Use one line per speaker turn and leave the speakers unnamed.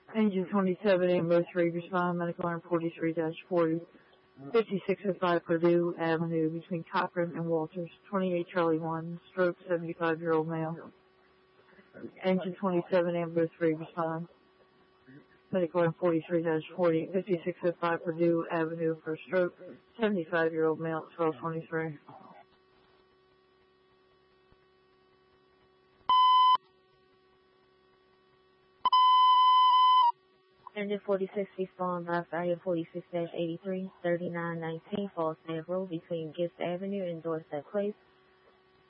Engine 27, Ambo 3, respond, medical arm 43-40, 5605 Purdue Avenue between Cochran and Walters, 28 Charlie 1, stroke 75-year-old male. Engine 27, Ambo 3, respond, medical arm 43-40, 5605 Purdue Avenue for stroke, 75-year-old male, 1223.
Engine 46 respond by fire 46-83, 3919 Falstaff Road between Gibbs Avenue and Dorset Place,